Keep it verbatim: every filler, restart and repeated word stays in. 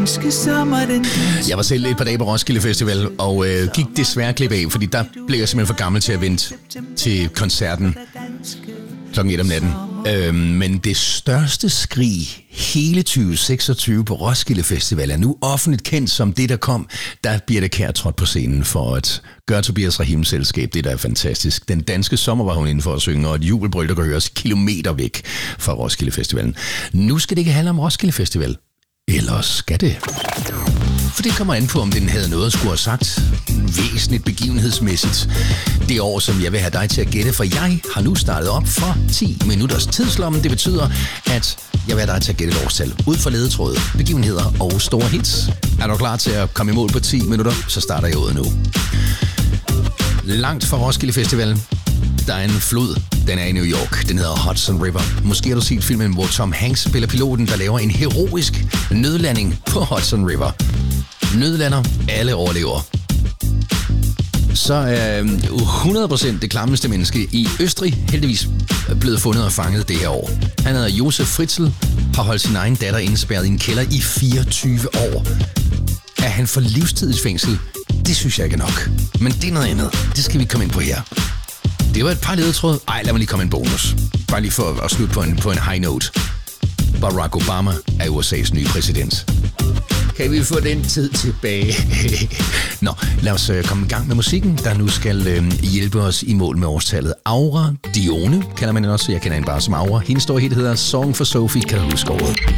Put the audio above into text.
danske sommer, den danske... Jeg var selv et par dage på Roskilde Festival, og øh, gik desværre glip af, fordi der blev jeg simpelthen for gammel til at vente til koncerten klokken et om natten. Øhm, men det største skrig hele tyve seksogtyve på Roskilde Festival er nu offentligt kendt som det, der kom, da Birthe Kjær trådte på scenen for at gøre Tobias Rahims selskab. Det der er fantastisk. Den danske sommer var hun inde for at synge, og et jubelbrøl, der kan høres kilometer væk fra Roskilde Festivalen. Nu skal det ikke handle om Roskilde Festival. Eller skal det? For det kommer an på, om den havde noget at skulle have sagt væsentligt begivenhedsmæssigt det år, som jeg vil have dig til at gætte, for jeg har nu startet op for ti minutters tidslommen. Det betyder, at jeg vil have dig til at gætte et årstal ud fra ledetråde, begivenheder og store hits. Er du klar til at komme i mål på ti minutter, så starter jeg ud nu. Langt fra Roskilde Festival, der er en flod, den er i New York. Den hedder Hudson River. Måske har du set filmen, hvor Tom Hanks spiller piloten, der laver en heroisk nødlanding på Hudson River. Nødlander, alle overlever. Så er hundrede procent det klammeste menneske i Østrig heldigvis blevet fundet og fanget det her år. Han hedder Josef Fritzl, har holdt sin egen datter indespærret i en kælder i fireogtyve år. Er han for livstid i fængsel? Det synes jeg ikke er nok. Men det er noget andet. Det skal vi komme ind på her. Det var et par ledetråd. Ej, lad mig lige komme en bonus. Bare lige for at slutte på en, på en high note. Barack Obama er U S A's nye præsident. Kan vi få den tid tilbage? Nå, lad os øh, komme i gang med musikken, der nu skal øh, hjælpe os i mål med årstallet. Aura Dione kalder man den også. Jeg kender hende bare som Aura. Hendes store hit hedder Song for Sophie. Kan du huske året?